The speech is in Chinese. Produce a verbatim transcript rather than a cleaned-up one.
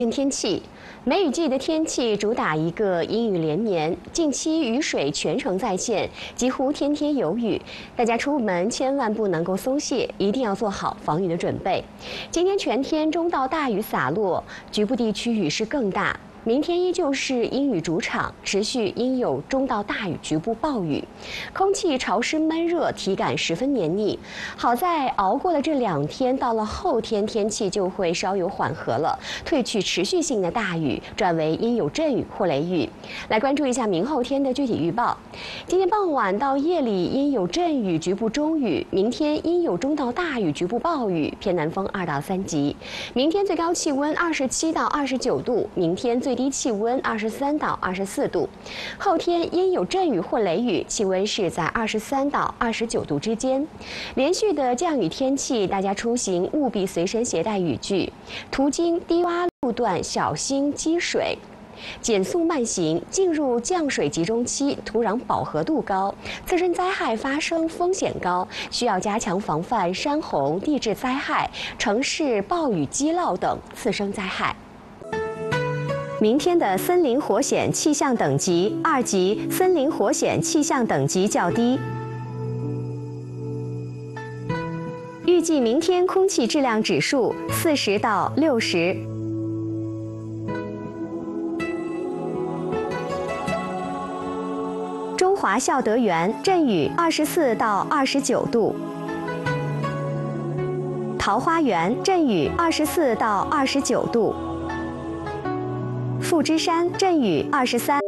天气，梅雨季的天气主打一个阴雨连绵，近期雨水全程在线，几乎天天有雨。大家出门千万不能够松懈，一定要做好防雨的准备。今天全天中到大雨洒落，局部地区雨势更大。 明天依旧是阴雨主场，持续阴有中到大雨，局部暴雨，空气潮湿闷热，体感十分黏腻。好在熬过了这两天，到了后天天气就会稍有缓和了，褪去持续性的大雨，转为阴有阵雨或雷雨。来关注一下明后天的具体预报。今天傍晚到夜里阴有阵雨，局部中雨；明天阴有中到大雨，局部暴雨，偏南风二到三级。明天最高气温二十七到二十九度，明天最 最低气温二十三到二十四度，后天阴有阵雨或雷雨，气温是在二十三到二十九度之间。连续的降雨天气，大家出行务必随身携带雨具，途经低洼路段小心积水。 减速慢行，进入降水集中期，土壤饱和度高，自身灾害发生风险高，需要加强防范山洪、地质灾害、城市暴雨积涝等次生灾害。 明天的森林火险气象等级二级，森林火险气象等级较低。预计明天空气质量指数四十到六十。中华孝德园阵雨二十四到二十九度。桃花源阵雨二十四到二十九度。 富之山阵雨二十三